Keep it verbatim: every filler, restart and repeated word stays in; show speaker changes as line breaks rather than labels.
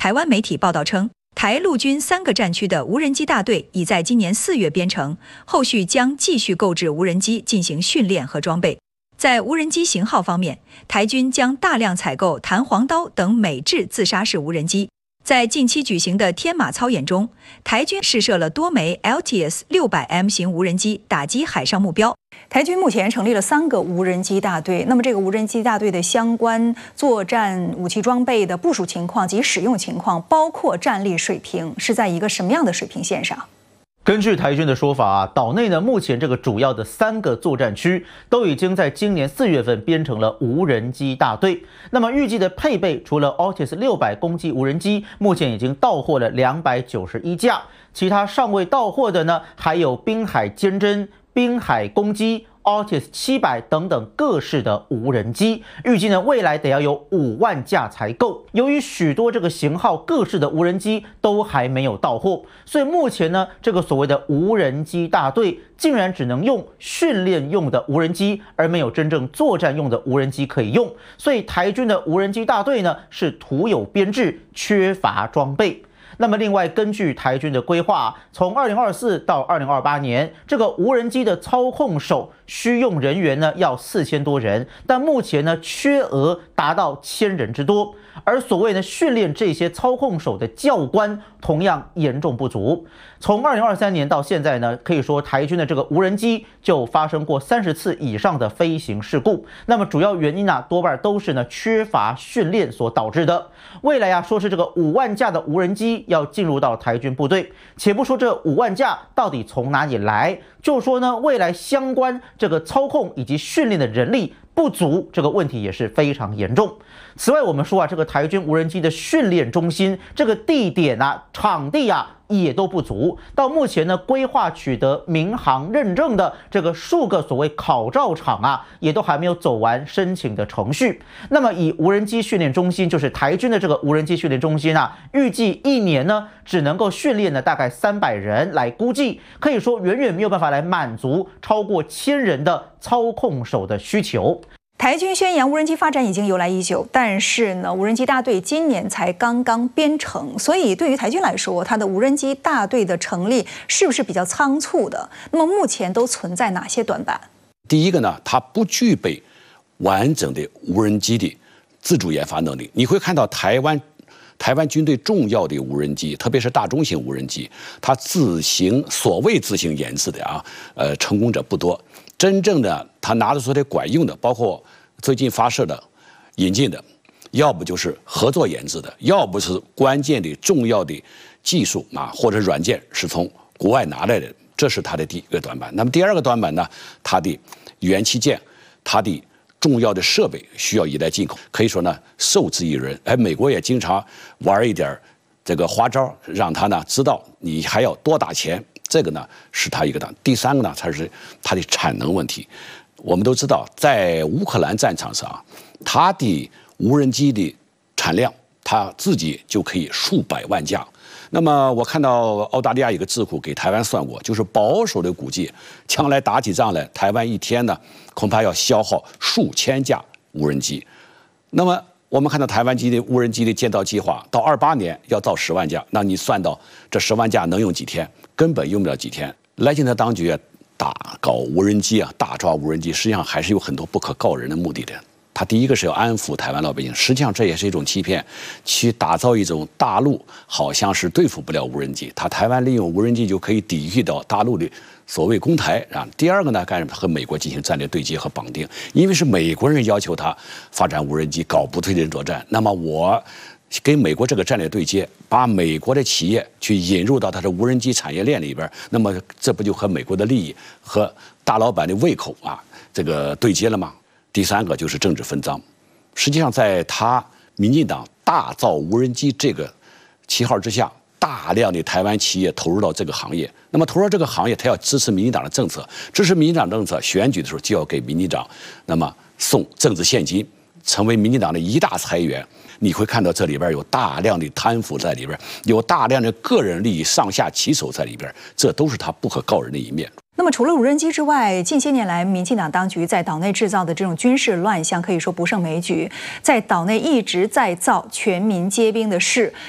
台湾媒体报道称，台陆军三个战区的无人机大队已在今年四月编成，后续将继续购置无人机进行训练和装备。在无人机型号方面，台军将大量采购弹簧刀等美制自杀式无人机。在近期举行的天马操演中，台军试射了多枚 L T S 六百 M 型无人机，打击海上目标。台军目前成立了三个无人机大队，那么这个无人机大队的相关作战武器装备的部署情况及使用情况，包括战力水平，是在一个什么样的水平线上？
根据台军的说法啊，岛内呢目前这个主要的三个作战区都已经在今年四月份编成了无人机大队。那么预计的配备，除了 L T S 六百攻击无人机，目前已经到货了两百九十一架，其他尚未到货的呢，还有滨海坚侦、滨海攻击、L T S 七百等等各式的无人机，预计呢未来得要有五万架才够。由于许多这个型号各式的无人机都还没有到货，所以目前呢这个所谓的无人机大队竟然只能用训练用的无人机，而没有真正作战用的无人机可以用。所以台军的无人机大队呢是徒有编制，缺乏装备。那么，另外根据台军的规划，从二零二四到二零二八年，这个无人机的操控手需用人员呢要四千多人，但目前呢缺额达到千人之多。而所谓呢训练这些操控手的教官同样严重不足。从二零二三年到现在呢，可以说台军的这个无人机就发生过三十次以上的飞行事故。那么主要原因啊，多半都是呢缺乏训练所导致的。未来啊，说是这个五万架的无人机要进入到台军部队，且不说这五万架到底从哪里来，就说呢未来相关这个操控以及训练的人力不足，这个问题也是非常严重。此外，我们说啊，这个台军无人机的训练中心这个地点啊、场地啊也都不足。到目前呢，规划取得民航认证的这个数个所谓考照场啊，也都还没有走完申请的程序。那么，以无人机训练中心，就是台军的这个无人机训练中心啊，预计一年呢只能够训练呢大概三百人来估计，可以说远远没有办法来满足超过千人的操控手的需求。
台军宣扬无人机发展已经由来已久，但是呢，无人机大队今年才刚刚编成，所以对于台军来说，它的无人机大队的成立是不是比较仓促的？那么目前都存在哪些短板？
第一个呢，它不具备完整的无人机的自主研发能力。你会看到台湾台湾军队重要的无人机，特别是大中型无人机，它自行所谓自行研制的啊，呃，成功者不多。真正的他拿得出来管用的，包括最近发射的、引进的，要不就是合作研制的，要不是关键的、重要的技术啊或者软件是从国外拿来的，这是它的第一个短板。那么第二个短板呢，它的元器件、它的重要的设备需要依赖进口，可以说呢受制于人。哎，美国也经常玩一点这个花招，让他呢知道你还要多打钱。这个呢是它一个档，第三个呢才是它的产能问题。我们都知道，在乌克兰战场上，它的无人机的产量，它自己就可以数百万架。那么我看到澳大利亚有个智库给台湾算过，就是保守的估计，将来打起仗来，台湾一天呢恐怕要消耗数千架无人机。那么我们看到台湾机的无人机的建造计划，到二八年要造十万架，那你算到这十万架能用几天？根本用不了几天。赖清德当局啊，大搞无人机啊，大抓无人机，实际上还是有很多不可告人的目的的。他第一个是要安抚台湾老百姓，实际上这也是一种欺骗，去打造一种大陆好像是对付不了无人机，他台湾利用无人机就可以抵御到大陆的所谓攻台啊。第二个呢，干什么？和美国进行战略对接和绑定，因为是美国人要求他发展无人机，搞不对称作战。那么我跟美国这个战略对接，把美国的企业去引入到它的无人机产业链里边，那么这不就和美国的利益和大老板的胃口啊这个对接了吗？第三个就是政治分赃。实际上，在他民进党大造无人机这个旗号之下，大量的台湾企业投入到这个行业。那么投入这个行业，他要支持民进党的政策，支持民进党政策，选举的时候就要给民进党那么送政治现金，成为民进党的一大财源。你会看到这里边有大量的贪腐在里边，有大量的个人利益上下其手在里边，这都是他不可告人的一面。
那么除了无人机之外，近些年来民进党当局在岛内制造的这种军事乱象可以说不胜枚举，在岛内一直在造全民皆兵的事，